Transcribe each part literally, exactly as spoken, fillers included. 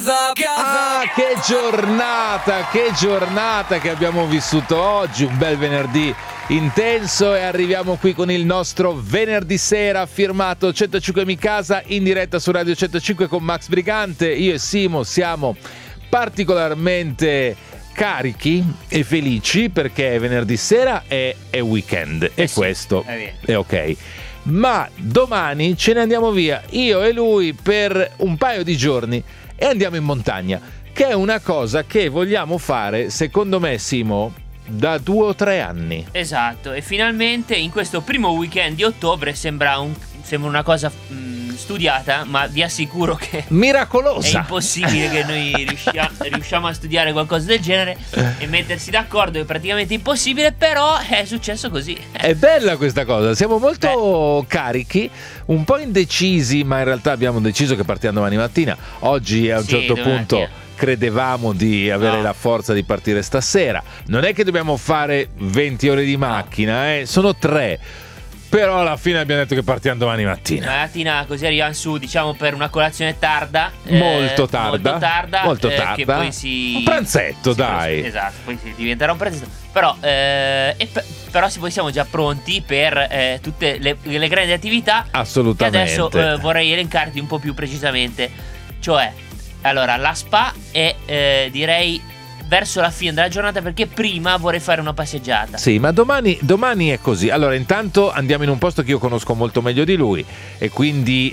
casa, casa. Ah, che giornata, che giornata che abbiamo vissuto oggi, un bel venerdì intenso, e arriviamo qui con il nostro venerdì sera firmato centocinque Mi Casa in diretta su Radio centocinque con Max Brigante. Io e Simo siamo particolarmente carichi e felici perché venerdì sera è, è weekend e eh sì, questo è, è ok. Ma domani ce ne andiamo via, io e lui, per un paio di giorni e andiamo in montagna, che è una cosa che vogliamo fare, secondo me, Simo, da due o tre anni. Esatto, e finalmente in questo primo weekend di ottobre sembra, un, sembra una cosa mh, studiata, ma vi assicuro che miracolosa. È impossibile che noi riuscia, riusciamo a studiare qualcosa del genere e mettersi d'accordo, è praticamente impossibile, però è successo così. È bella questa cosa, siamo molto Beh. carichi, un po' indecisi, ma in realtà abbiamo deciso che partiamo domani mattina. Oggi a un Sì, certo domani punto mattina. credevamo di avere No. la forza di partire stasera. Non è che dobbiamo fare venti ore di macchina, eh? Sono tre. Però alla fine abbiamo detto che partiamo domani mattina. La mattina così arriviamo su, diciamo, per una colazione tarda. Molto eh, tarda. Molto tarda. Molto eh, tarda. Che poi si... Un pranzetto, si- dai. Esatto, poi si diventerà un pranzetto. Però, eh, e pe- però sì, poi siamo già pronti per eh, tutte le, le grandi attività. Assolutamente. Che adesso eh, vorrei elencarti un po' più precisamente. Cioè, allora, la spa è, eh, direi, verso la fine della giornata, perché prima vorrei fare una passeggiata. Sì, ma domani, domani è così. Allora, intanto andiamo in un posto che io conosco molto meglio di lui e quindi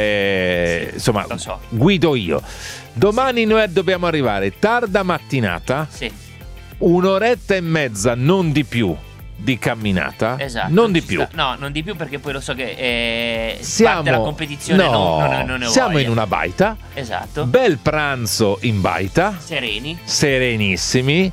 eh, Sì, insomma lo so. guido io. Domani sì. Noi dobbiamo arrivare tarda mattinata, Sì, un'oretta e mezza, non di più, di camminata. esatto. Non di ci più. sta- No, non di più, perché poi lo so che eh, Siamo parte la competizione. no, non, non, non ne ho siamo voglia. in una baita. Esatto. Bel pranzo in baita. Sereni. Serenissimi.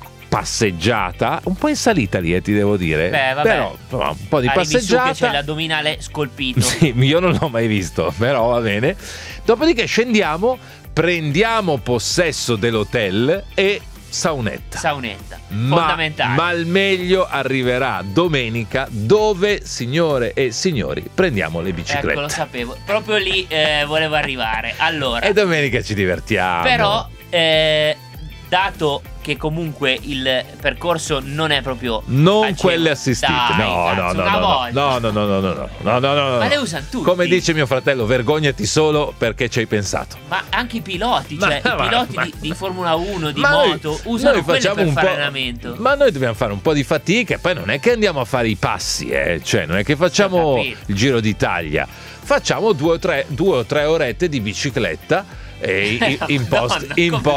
Passeggiata un po' in salita lì, eh, ti devo dire. Beh, vabbè. Però insomma, un po' di Arrivi su passeggiata. che c'è l'addominale scolpito. Sì, io non l'ho mai visto, però va bene. Dopodiché scendiamo, prendiamo possesso dell'hotel e saunetta. Saunetta. Ma, Fondamentale. ma il meglio arriverà domenica, dove, signore e signori, prendiamo le biciclette. Ecco, lo sapevo. Proprio lì eh, volevo arrivare. Allora, E domenica ci divertiamo. però, eh, dato che comunque il percorso non è proprio non agevole. quelle assistite. Dai, no, cazzo, no, no, una no, volta. no, no, no, no, no, no, no, no, no, no. Ma le usano tutti. Come dice mio fratello, vergognati solo perché ci hai pensato. Ma anche i piloti, Ma- cioè ma- i piloti ma- di, di Formula uno, di Ma noi- moto, usano noi quelli facciamo per un fare po'- allenamento. Ma noi dobbiamo fare un po' di fatica e poi non è che andiamo a fare i passi, eh. Cioè non è che facciamo Ho capito. il Giro d'Italia, facciamo due o tre, due o tre orette di bicicletta e in, in Madonna, posti, in come- posti